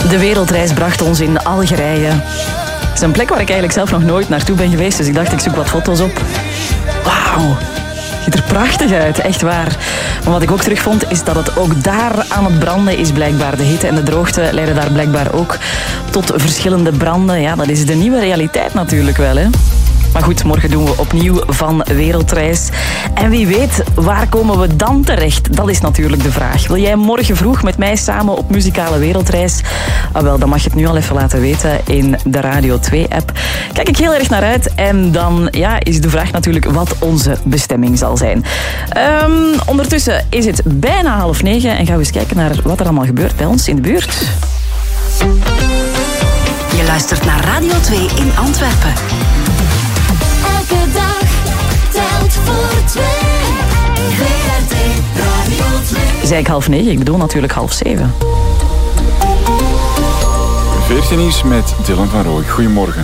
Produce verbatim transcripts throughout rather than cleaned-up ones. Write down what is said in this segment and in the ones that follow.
De wereldreis bracht ons in Algerije. Het is een plek waar ik eigenlijk zelf nog nooit naartoe ben geweest, dus ik dacht ik zoek wat foto's op. Wauw, ziet er prachtig uit, echt waar. Maar wat ik ook terugvond is dat het ook daar aan het branden is blijkbaar. De hitte en de droogte leiden daar blijkbaar ook tot verschillende branden. Ja, dat is de nieuwe realiteit natuurlijk wel, hè. Maar goed, morgen doen we opnieuw van wereldreis. En wie weet, waar komen we dan terecht? Dat is natuurlijk de vraag. Wil jij morgen vroeg met mij samen op muzikale wereldreis? Ah, wel, dan mag je het nu al even laten weten in de Radio twee-app. Kijk ik heel erg naar uit. En dan ja, is de vraag natuurlijk wat onze bestemming zal zijn. Um, ondertussen is het bijna half negen en gaan we eens kijken naar wat er allemaal gebeurt bij ons in de buurt. Je luistert naar Radio twee in Antwerpen. Elke dag telt voor twee. V R T Radio twee. Zei ik half negen? Ik bedoel natuurlijk half zeven. veertien nieuws met Dylan van Rooij. Goedemorgen.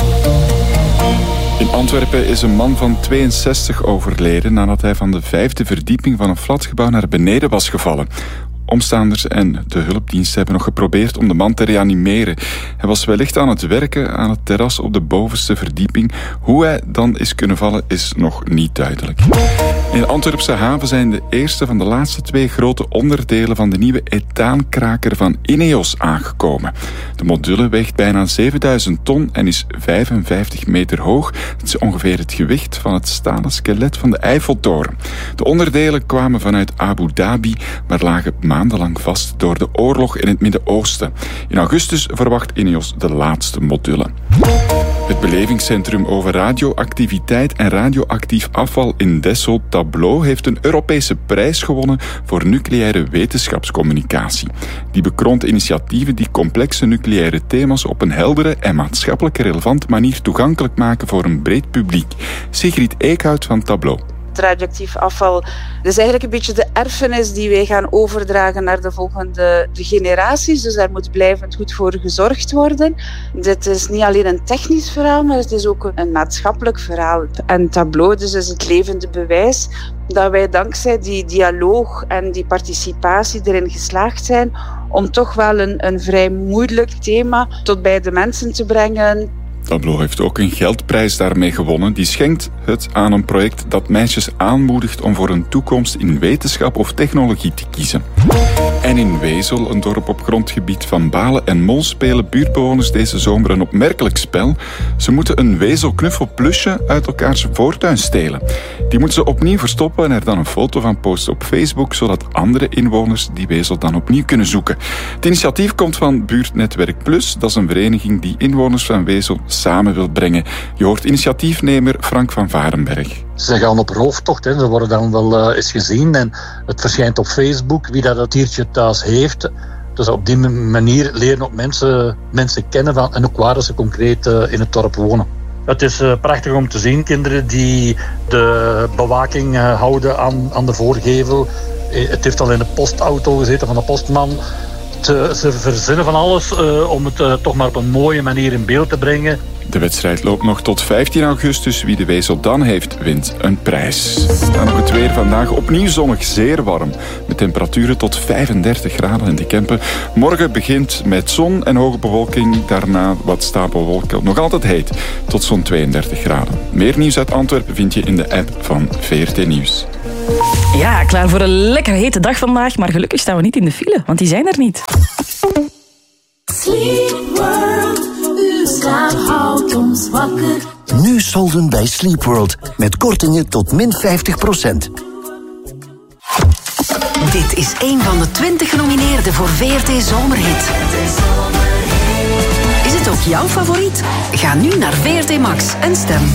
In Antwerpen is een man van tweeënzestig overleden nadat hij van de vijfde verdieping van een flatgebouw naar beneden was gevallen. Omstaanders en de hulpdiensten hebben nog geprobeerd om de man te reanimeren. Hij was wellicht aan het werken aan het terras op de bovenste verdieping. Hoe hij dan is kunnen vallen is nog niet duidelijk. In de Antwerpse haven zijn de eerste van de laatste twee grote onderdelen van de nieuwe etaankraker van Ineos aangekomen. De module weegt bijna zevenduizend ton en is vijfenvijftig meter hoog. Het is ongeveer het gewicht van het stalen skelet van de Eiffeltoren. De onderdelen kwamen vanuit Abu Dhabi, maar lagen maandenlang vast door de oorlog in het Midden-Oosten. In augustus verwacht Ineos de laatste module. Het belevingscentrum over radioactiviteit en radioactief afval in Dessel, Tableau, heeft een Europese prijs gewonnen voor nucleaire wetenschapscommunicatie. Die bekroont initiatieven die complexe nucleaire thema's op een heldere en maatschappelijk relevante manier toegankelijk maken voor een breed publiek. Sigrid Eekhout van Tableau. Het radioactief afval, dat is eigenlijk een beetje de erfenis die wij gaan overdragen naar de volgende generaties. Dus daar moet blijvend goed voor gezorgd worden. Dit is niet alleen een technisch verhaal, maar het is ook een maatschappelijk verhaal. En Tableau dus is het levende bewijs dat wij dankzij die dialoog en die participatie erin geslaagd zijn om toch wel een, een vrij moeilijk thema tot bij de mensen te brengen. Tableau heeft ook een geldprijs daarmee gewonnen. Die schenkt het aan een project dat meisjes aanmoedigt om voor een toekomst in wetenschap of technologie te kiezen. En in Wezel, een dorp op grondgebied van Balen en Mol, spelen buurtbewoners deze zomer een opmerkelijk spel. Ze moeten een wezelknuffelplusje uit elkaars voortuin stelen. Die moeten ze opnieuw verstoppen en er dan een foto van posten op Facebook, zodat andere inwoners die wezel dan opnieuw kunnen zoeken. Het initiatief komt van Buurtnetwerk Plus. Dat is een vereniging die inwoners van Wezel samen wil brengen. Je hoort initiatiefnemer Frank van Varenberg. Ze gaan op rooftocht, hè. Ze worden dan wel uh, eens gezien en het verschijnt op Facebook wie dat, dat diertje thuis heeft. Dus op die manier leren ook mensen, mensen kennen van, en ook waar ze concreet uh, in het dorp wonen. Het is uh, prachtig om te zien, kinderen die de bewaking uh, houden aan, aan de voorgevel. Uh, het heeft al in de postauto gezeten van de postman. Ze, ze verzinnen van alles uh, om het uh, toch maar op een mooie manier in beeld te brengen. De wedstrijd loopt nog tot vijftien augustus. Wie de wezel dan heeft, wint een prijs. Dan nog het weer vandaag. Opnieuw zonnig, zeer warm. Met temperaturen tot vijfendertig graden in de Kempen. Morgen begint met zon en hoge bewolking. Daarna wat stapelwolken. Nog altijd heet. Tot zo'n tweeëndertig graden. Meer nieuws uit Antwerpen vind je in de app van V R T Nieuws. Ja, klaar voor een lekker hete dag vandaag. Maar gelukkig staan we niet in de file, want die zijn er niet. Sleep World, uw slaap houdt ons wakker. Nu solden bij Sleep World. Met kortingen tot min vijftig procent. Dit is een van de twintig genomineerden voor V R T Zomerhit. Is het ook jouw favoriet? Ga nu naar V R T Max en stem.